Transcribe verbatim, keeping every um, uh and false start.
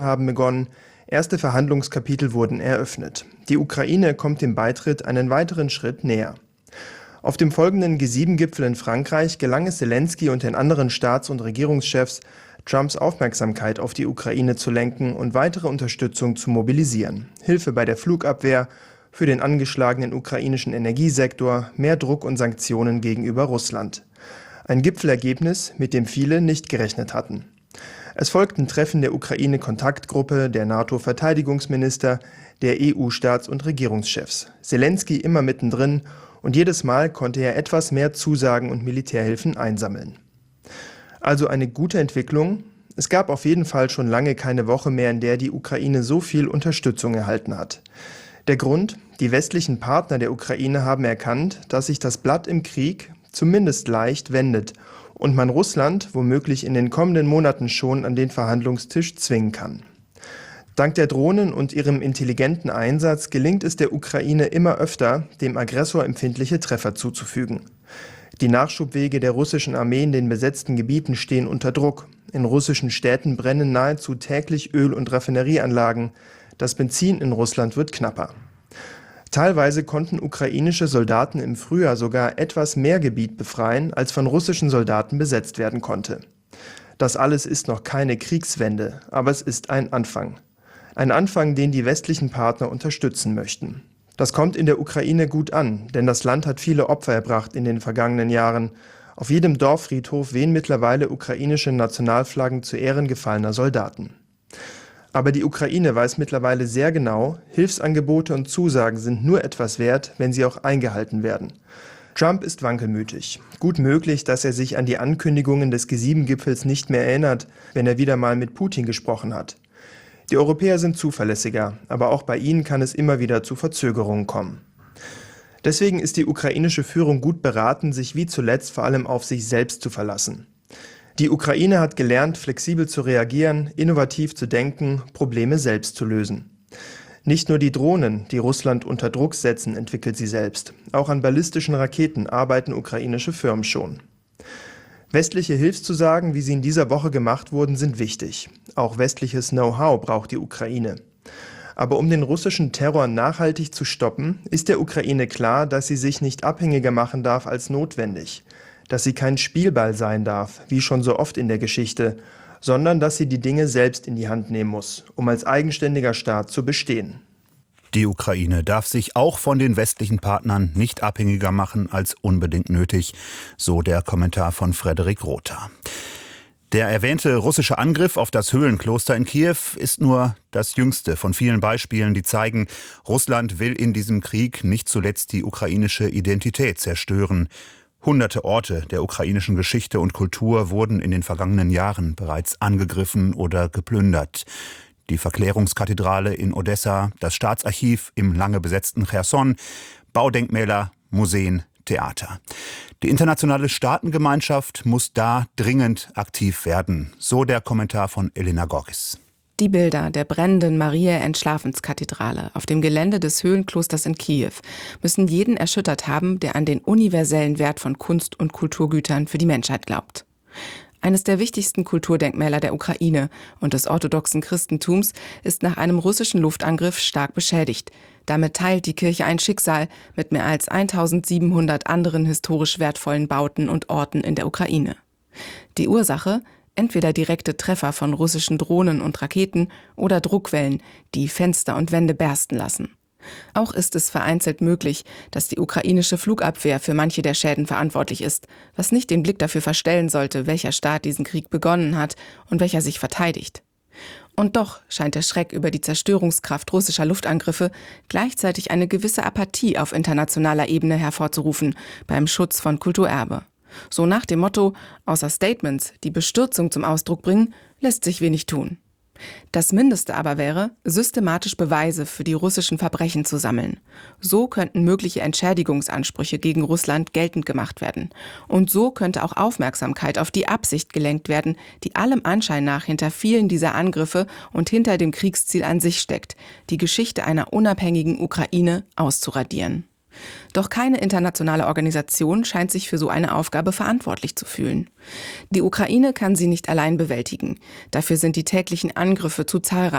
haben begonnen, erste Verhandlungskapitel wurden eröffnet. Die Ukraine kommt dem Beitritt einen weiteren Schritt näher. Auf dem folgenden G sieben Gipfel in Frankreich gelang es Selenskyj und den anderen Staats- und Regierungschefs, Trumps Aufmerksamkeit auf die Ukraine zu lenken und weitere Unterstützung zu mobilisieren. Hilfe bei der Flugabwehr, für den angeschlagenen ukrainischen Energiesektor, mehr Druck und Sanktionen gegenüber Russland. Ein Gipfelergebnis, mit dem viele nicht gerechnet hatten. Es folgten Treffen der Ukraine-Kontaktgruppe, der NATO-Verteidigungsminister, der E U-Staats- und Regierungschefs. Selenskyj immer mittendrin und jedes Mal konnte er etwas mehr Zusagen und Militärhilfen einsammeln. Also eine gute Entwicklung. Es gab auf jeden Fall schon lange keine Woche mehr, in der die Ukraine so viel Unterstützung erhalten hat. Der Grund? Die westlichen Partner der Ukraine haben erkannt, dass sich das Blatt im Krieg zumindest leicht wendet und man Russland womöglich in den kommenden Monaten schon an den Verhandlungstisch zwingen kann. Dank der Drohnen und ihrem intelligenten Einsatz gelingt es der Ukraine immer öfter, dem Aggressor empfindliche Treffer zuzufügen. Die Nachschubwege der russischen Armee in den besetzten Gebieten stehen unter Druck. In russischen Städten brennen nahezu täglich Öl- und Raffinerieanlagen. Das Benzin in Russland wird knapper. Teilweise konnten ukrainische Soldaten im Frühjahr sogar etwas mehr Gebiet befreien, als von russischen Soldaten besetzt werden konnte. Das alles ist noch keine Kriegswende, aber es ist ein Anfang. Ein Anfang, den die westlichen Partner unterstützen möchten. Das kommt in der Ukraine gut an, denn das Land hat viele Opfer erbracht in den vergangenen Jahren. Auf jedem Dorffriedhof wehen mittlerweile ukrainische Nationalflaggen zu Ehren gefallener Soldaten. Aber die Ukraine weiß mittlerweile sehr genau, Hilfsangebote und Zusagen sind nur etwas wert, wenn sie auch eingehalten werden. Trump ist wankelmütig. Gut möglich, dass er sich an die Ankündigungen des G sieben Gipfels nicht mehr erinnert, wenn er wieder mal mit Putin gesprochen hat. Die Europäer sind zuverlässiger, aber auch bei ihnen kann es immer wieder zu Verzögerungen kommen. Deswegen ist die ukrainische Führung gut beraten, sich wie zuletzt vor allem auf sich selbst zu verlassen. Die Ukraine hat gelernt, flexibel zu reagieren, innovativ zu denken, Probleme selbst zu lösen. Nicht nur die Drohnen, die Russland unter Druck setzen, entwickelt sie selbst. Auch an ballistischen Raketen arbeiten ukrainische Firmen schon. Westliche Hilfszusagen, wie sie in dieser Woche gemacht wurden, sind wichtig. Auch westliches Know-how braucht die Ukraine. Aber um den russischen Terror nachhaltig zu stoppen, ist der Ukraine klar, dass sie sich nicht abhängiger machen darf als notwendig. Dass sie kein Spielball sein darf, wie schon so oft in der Geschichte, sondern dass sie die Dinge selbst in die Hand nehmen muss, um als eigenständiger Staat zu bestehen. Die Ukraine darf sich auch von den westlichen Partnern nicht abhängiger machen als unbedingt nötig, so der Kommentar von Frederik Rother. Der erwähnte russische Angriff auf das Höhlenkloster in Kiew ist nur das jüngste von vielen Beispielen, die zeigen, Russland will in diesem Krieg nicht zuletzt die ukrainische Identität zerstören. Hunderte Orte der ukrainischen Geschichte und Kultur wurden in den vergangenen Jahren bereits angegriffen oder geplündert. Die Verklärungskathedrale in Odessa, das Staatsarchiv im lange besetzten Cherson, Baudenkmäler, Museen, Theater. Die internationale Staatengemeinschaft muss da dringend aktiv werden, so der Kommentar von Elena Gorgis. Die Bilder der brennenden Mariä-Entschlafenskathedrale auf dem Gelände des Höhlenklosters in Kiew müssen jeden erschüttert haben, der an den universellen Wert von Kunst- und Kulturgütern für die Menschheit glaubt. Eines der wichtigsten Kulturdenkmäler der Ukraine und des orthodoxen Christentums ist nach einem russischen Luftangriff stark beschädigt. Damit teilt die Kirche ein Schicksal mit mehr als eintausendsiebenhundert anderen historisch wertvollen Bauten und Orten in der Ukraine. Die Ursache? Entweder direkte Treffer von russischen Drohnen und Raketen oder Druckwellen, die Fenster und Wände bersten lassen. Auch ist es vereinzelt möglich, dass die ukrainische Flugabwehr für manche der Schäden verantwortlich ist, was nicht den Blick dafür verstellen sollte, welcher Staat diesen Krieg begonnen hat und welcher sich verteidigt. Und doch scheint der Schreck über die Zerstörungskraft russischer Luftangriffe gleichzeitig eine gewisse Apathie auf internationaler Ebene hervorzurufen beim Schutz von Kulturerbe. So nach dem Motto, außer Statements, die Bestürzung zum Ausdruck bringen, lässt sich wenig tun. Das Mindeste aber wäre, systematisch Beweise für die russischen Verbrechen zu sammeln. So könnten mögliche Entschädigungsansprüche gegen Russland geltend gemacht werden. Und so könnte auch Aufmerksamkeit auf die Absicht gelenkt werden, die allem Anschein nach hinter vielen dieser Angriffe und hinter dem Kriegsziel an sich steckt, die Geschichte einer unabhängigen Ukraine auszuradieren. Doch keine internationale Organisation scheint sich für so eine Aufgabe verantwortlich zu fühlen. Die Ukraine kann sie nicht allein bewältigen. Dafür sind die täglichen Angriffe zu zahlreich.